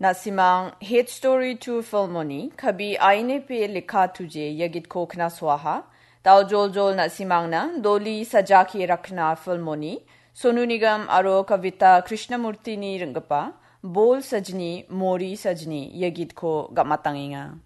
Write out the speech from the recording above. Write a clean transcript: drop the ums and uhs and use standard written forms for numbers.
Nasimang hit story to filmoni kabi aine pe likha tuje yagit kokna swaha tau jol nasimang na doli sajaki rakhna filmoni Sonu Nigam aro Kavita Krishnamurti ni ringgapa bol sajni mori sajni yagit ko gamatanginga